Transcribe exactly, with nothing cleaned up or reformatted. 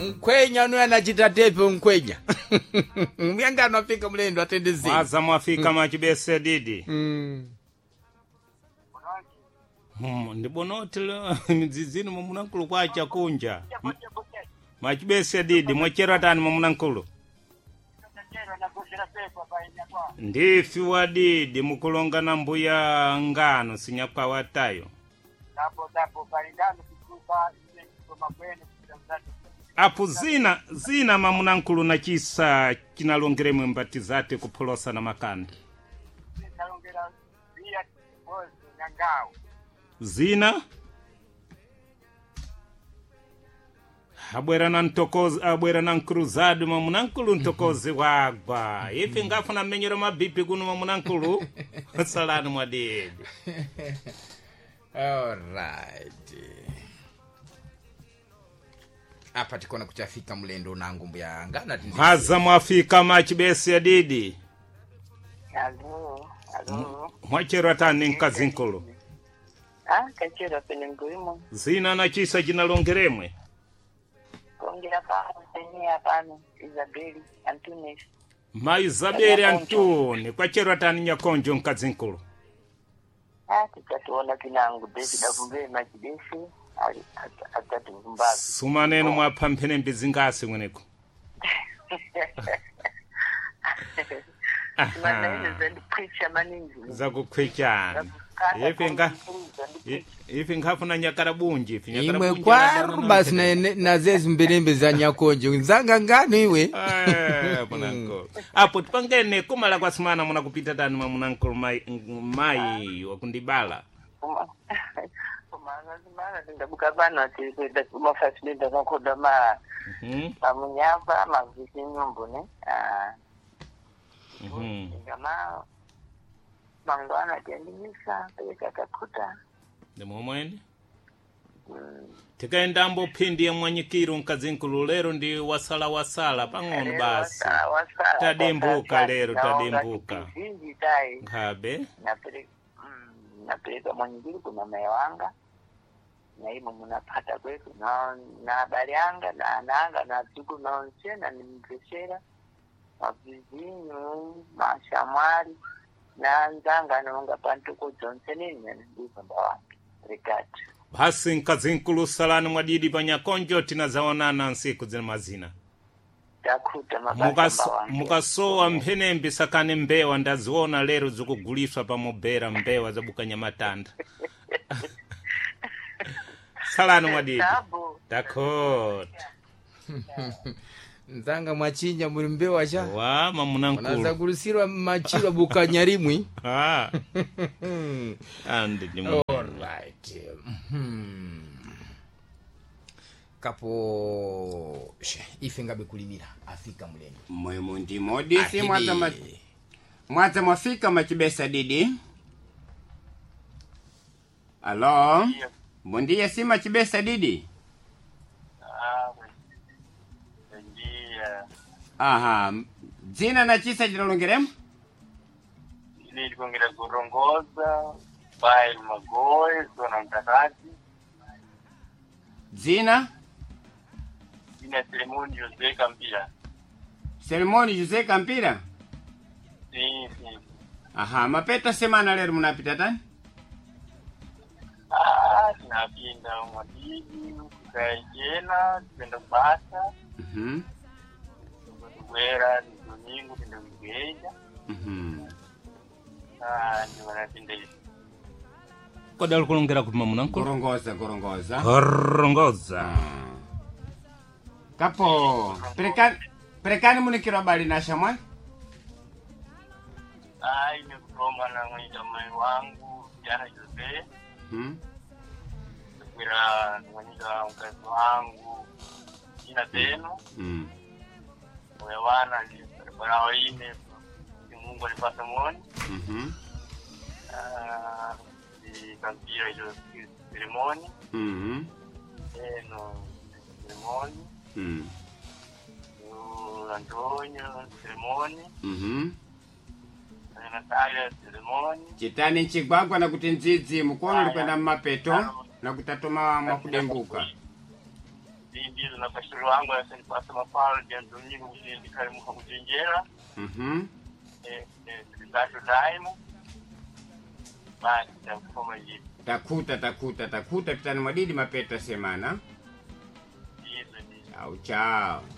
Mkwenya no anachita tepe mkwenya. Myanga anafika mlendo atendezi. Mwaza mwafika machibese didi. Mm. Hmm, ndibonotela mzizini mamunankulu kwa chakunja. Machibese didi mwachera tani mamunankulu. Ndifi wadidi mukulonga na mbuya ngano sinyakwa watayo. Apo zina zina mamunankulu na chisa kinalongeremwe mbatizate kupolosa na makani. Zina abwera na ntokozi abwera na cruzado mamunankulu ntokozi wagwa ifi ngafu na menyero mabipi kuno mamunankulu salani mwadidi. All right. Apa tikona kuchafika mlendo na ngumbu ya ngana tindi. Haza mwafika machibesi ya didi. Alo, alo. Mwachera tani nkazinkulu. Ah, kachera pene ngurimo. Zina na chisa jinalongeremwe. Kongera pa tenia pano Isabeli Antunes. Ma Isabeli Antune kwachera tani nyakonjo nkazinkulu. Ah, tikatuona kinangu David Avumbe machibesi. Ali atatu mbazi. Sumaneno mwapampene mbizingasi mweneko. Maneno zendi preacher maningi. Za kukwichana. Ifi nga ifi ngafuna nyakara bunji ifi nyakara bunji. Imwe kwaru basi na na zezi mbelembe za nyakonjo nzanga ngani iwe. Eh munanko. Apo tupangene kumala kwa simana muna kupita tani munanko mai mai wakundibala. Kumana zimana ndabuka bana ati kwenda kuma facility za kodama. Mhm. Amunyamba mavisi nyumbu ne. Ah. Mhm. Ngama mangwana tiandimisa peka kakuta. Ndemo mwene? Tikaenda mbo pindi ya mwanyikiro nkazinkulu lero ndi wasala wasala pangono basi. Tadimbuka lero tadimbuka. Ngabe? Napeleka napeleka mwanyikiro kuna mewanga. Na himo munapata kwetu na na habari anga na nanga na tuku na onsena ni mkeshera mabizinyo mashamwari na nzanga nonga pantuko Johnsonini ndipo ndawa rekati basi nkazinkulu salani mwadidi panyakonjo tinazaonana nsiku zina mazina takuta mabasa mukasowa mpene mbisakane mbewa ndaziona lero zikuguliswa pa mobera mbewa zabukanya matanda. Salani mwadidi. Dakot. Nzanga mwachinja muri mbewa cha. Wa mamunankulu. Wanazagurusirwa machirwa bukanyarimwi. Ah. And the all right. Hmm. Kapo ife ngabe kulimira afika mlendo. Moyo mundi modisi mwaza ma mwaza mwafika machibesa didi. Hello. Bondia si machibesa didi. Ah. Bondia. Aha. Jina na chisa jinalongerem? Ili kongera kurongoza Bail Magoe zona mtakati. Jina? Jina Selemoni Jose Kampira. Selemoni Jose Kampira? Si, si. Aha, mapeta semana lero munapita tani? Ah, tunapinda mwadidi, kukaijena, tupenda basa. Mhm. Tukwera, domingo, tupenda mgeja. Mhm. Ah, ndi wanapinda hivi. Kodal kulongera kupima munankulu? Korongoza, korongoza. Korongoza. Kapo, perekani, perekani munikiro bali na shamwa? Ah, imekutoma na mwita mai wangu, jana Jose. Mhm. Tukwera, mwita mkazi wangu, jina teno. Mhm. Mwewana, barabara waine, Mungu alipata mwoni. Mhm. Ah, di Kampira ilo Selemoni. Mhm. Eno Selemoni. Mhm. Yu Antonio Selemoni. Mhm. Natalia Selemoni. Chitani nchigwagwa na kutinzizi mukono likwenda mapeto na kutatoma mwakudembuka. ndizo na pashuru wangu asanipasa mafalo ya domingo kujindikari muha kujinjera. Mhm. Eh, eh, tatu time. Basi takufoma jibu. Takuta takuta takuta pitani madidi mapeta semana. Ndizo ndizo. Chao chao.